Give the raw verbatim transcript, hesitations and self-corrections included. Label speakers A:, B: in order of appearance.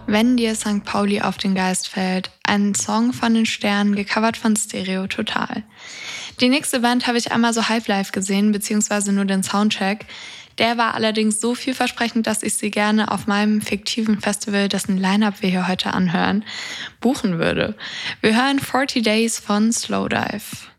A: Wenn dir Sankt Pauli auf den Geist fällt, ein Song von den Sternen, gecovert von Stereo Total. Die nächste Band habe ich einmal so halb live gesehen, beziehungsweise nur den Soundcheck. Der war allerdings so vielversprechend, dass ich sie gerne auf meinem fiktiven Festival, dessen Line-Up wir hier heute anhören, buchen würde. Wir hören forty Days von Slowdive.